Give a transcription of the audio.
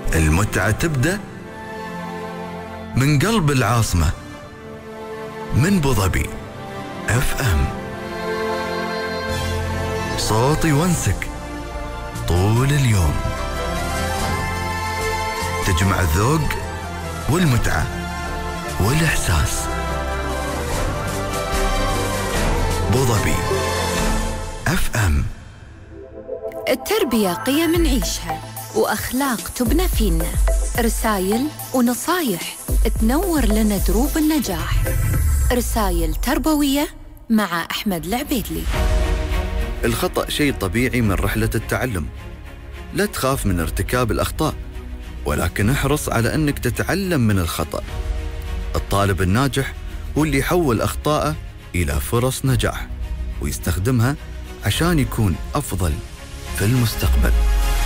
المتعة تبدأ من قلب العاصمة، من أبوظبي FM. صوتي ونسك طول اليوم، تجمع الذوق والمتعة والإحساس. أبوظبي FM. التربية قيم نعيشها وأخلاق تبنى فينا، رسايل ونصايح تنور لنا دروب النجاح. رسايل تربوية مع أحمد العبيدلي. الخطأ شيء طبيعي من رحلة التعلم، لا تخاف من ارتكاب الأخطاء، ولكن احرص على أنك تتعلم من الخطأ. الطالب الناجح هو اللي يحول أخطاءه إلى فرص نجاح ويستخدمها عشان يكون أفضل في المستقبل.